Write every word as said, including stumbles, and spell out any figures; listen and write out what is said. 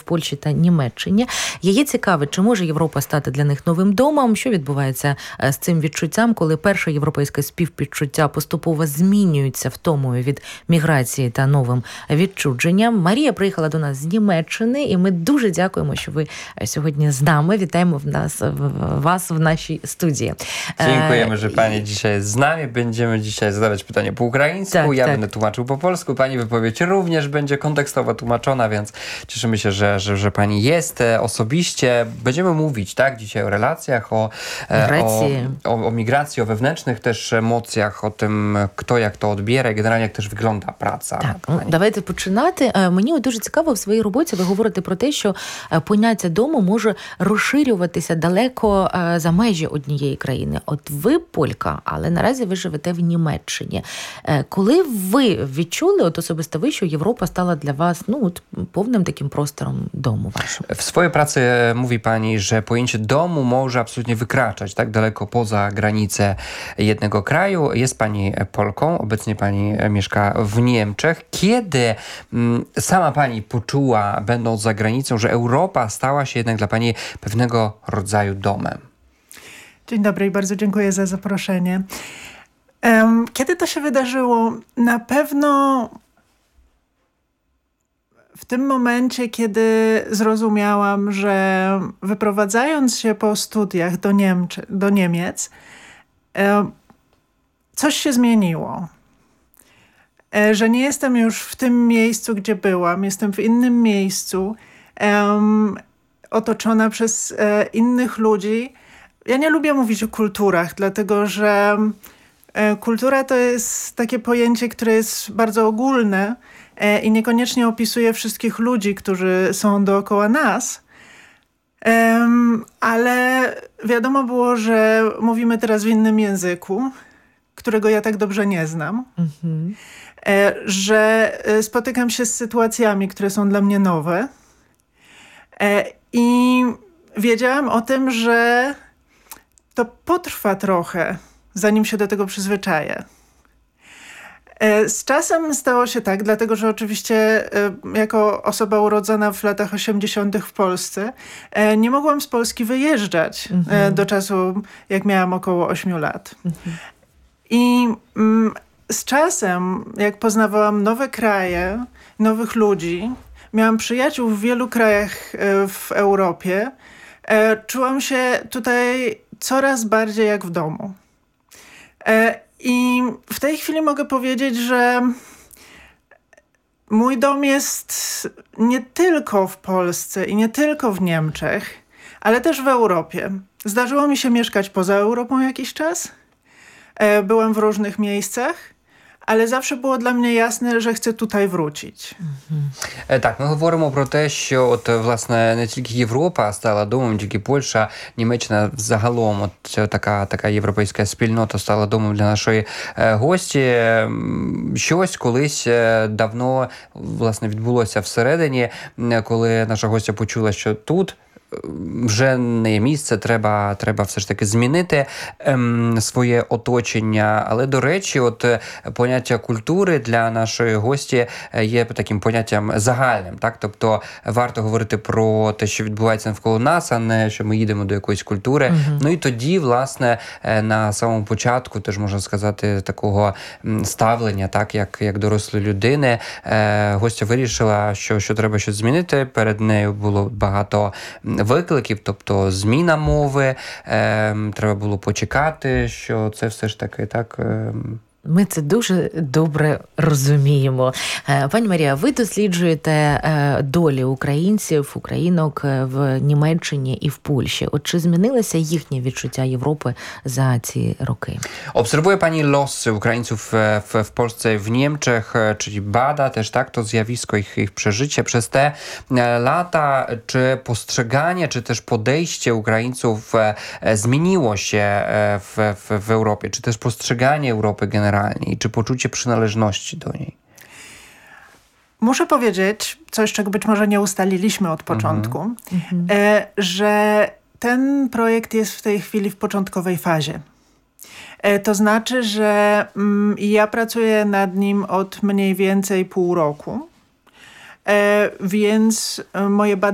Польщі та Німеччині. Її цікавить, чи може Європа стати для них новим домом, що відбувається з цим відчуттям, коли перше європейське співпідчуття поступово змінюється втомою від міграції та новим відчудженням. Марія приїхала до нас з Німеччини, і ми дуже дякуємо, що ви сьогодні з нами. Вітаємо в nas, was w naszej studii. Dziękujemy, że pani dzisiaj z nami. Będziemy dzisiaj zadawać pytanie po ukraińsku. Tak, ja tak. będę tłumaczył po polsku. Pani wypowiedź również będzie kontekstowo tłumaczona, więc cieszymy się, że, że, że pani jest osobiście. Będziemy mówić tak dzisiaj o relacjach, o migracji. O, o, o migracji, o wewnętrznych też emocjach, o tym, kto jak to odbiera i generalnie jak też wygląda praca. Так, ну, давайте починати. Мені дуже цікаво, в своїй роботі ви говорите про те, що поняття дому може розширюватися далеко за межі однієї країни. От ви полька, але наразі ви живете в Німеччині. Коли ви відчули, от особисто ви, що Європа stała dla was no, от, повним таким простором domu waszym? W swojej pracy mówi pani, że pojęcie domu może absolutnie wykraczać tak daleko poza granice jednego kraju. Jest pani Polką, obecnie pani mieszka w Niemczech. Kiedy mm, sama pani poczuła, będąc za granicą, że Europa stała się jednak dla pani pewnego rodzaju domem? Dzień dobry i bardzo dziękuję za zaproszenie. Kiedy to się wydarzyło? Na pewno w tym momencie, kiedy zrozumiałam, że wyprowadzając się po studiach do, Niemczy, do Niemiec, coś się zmieniło. Że nie jestem już w tym miejscu, gdzie byłam, jestem w innym miejscu, otoczona przez innych ludzi. Ja nie lubię mówić o kulturach, dlatego że kultura to jest takie pojęcie, które jest bardzo ogólne i niekoniecznie opisuje wszystkich ludzi, którzy są dookoła nas. Ale wiadomo było, że mówimy teraz w innym języku, którego ja tak dobrze nie znam. Mhm. Że spotykam się z sytuacjami, które są dla mnie nowe. I wiedziałam o tym, że to potrwa trochę, zanim się do tego przyzwyczaję. Z czasem stało się tak, dlatego że oczywiście jako osoba urodzona w latach osiemdziesiątych w Polsce nie mogłam z Polski wyjeżdżać mm-hmm. do czasu, jak miałam około ośmiu lat. Mm-hmm. I mm, z czasem, jak poznawałam nowe kraje, nowych ludzi, miałam przyjaciół w wielu krajach w Europie, czułam się tutaj coraz bardziej jak w domu. I w tej chwili mogę powiedzieć, że mój dom jest nie tylko w Polsce i nie tylko w Niemczech, ale też w Europie. Zdarzyło mi się mieszkać poza Europą jakiś czas. Byłam w różnych miejscach, але завжди було для мене ясно, що хочу туди вручити. Mm-hmm. Так, ми говоримо про те, що от, власне, не тільки Європа стала домом, не тільки Польща, Німеччина загалом, от така, така європейська спільнота стала домом для нашої е, гості. Щось колись е, давно, власне, відбулося всередині, коли наша гостя почула, що тут вже не є місце, треба, треба все ж таки змінити ем, своє оточення. Але, до речі, от поняття культури для нашої гості є таким поняттям загальним. Так? Тобто варто говорити про те, що відбувається навколо нас, а не що ми їдемо до якоїсь культури. Mm-hmm. Ну і тоді, власне, на самому початку, теж можна сказати, такого ставлення, так, як, як дорослої людини, е, гостя вирішила, що, що треба щось змінити. Перед нею було багато викликів, тобто зміна мови, е, треба було почекати, що це все ж таки так... Е, Ми це дуже добре розуміємо. Пані Марія, ви досліджуєте долі українців, українок в Німеччині і в Польщі. От чи змінилося їхнє відчуття Європи за ці роки? Obserwuje pani losy Ukraińców w, w Polsce, w Niemczech, czyli bada też tak to zjawisko, ich, ich przeżycie przez te lata. Czy postrzeganie, czy też podejście Ukraińców zmieniło się w, w, w Europie? Czy też postrzeganie Europy generalnie? I czy poczucie przynależności do niej? Muszę powiedzieć, coś czego być może nie ustaliliśmy od początku, mm-hmm. e, że ten projekt jest w tej chwili w początkowej fazie. E, to znaczy, że mm, ja pracuję nad nim od mniej więcej pół roku, e, więc moje badania